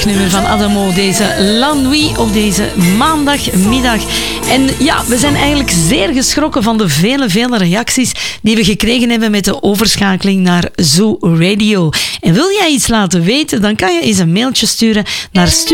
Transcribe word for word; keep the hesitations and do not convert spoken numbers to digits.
Nummer van Adamo, deze La Nuit op deze maandagmiddag. En ja, we zijn eigenlijk zeer geschrokken van de vele, vele reacties die we gekregen hebben met de overschakeling naar Zoo Radio. En wil jij iets laten weten, dan kan je eens een mailtje sturen naar